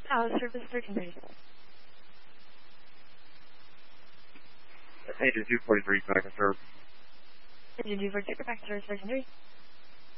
Service 1330. Agent 243, back and serve. Agent 243, back to service 1330.